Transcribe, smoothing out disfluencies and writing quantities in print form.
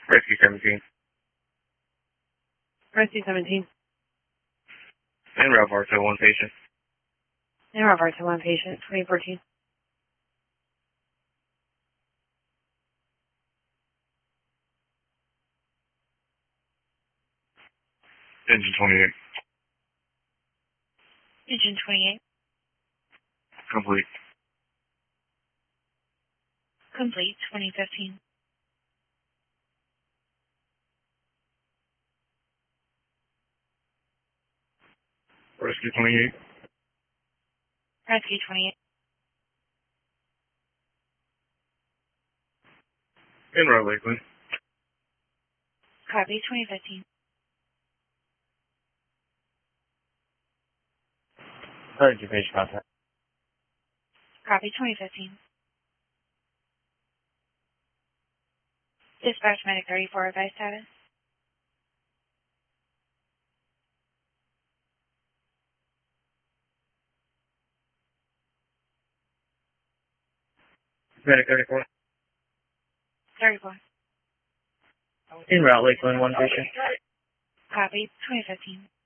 Rescue 17. Rescue 17. En route to 1 patient. En route to 1 patient, 2014. Engine 28. Engine 28. Complete. Complete, 2015. Rescue 28. Rescue 28. En route Lakeland. Copy, 2015. Current patient contact. Copy, 2015. Dispatch Medic 34, advice status. Medic 34. 34. En route Lakeland, 1 patient. Copy, 2015.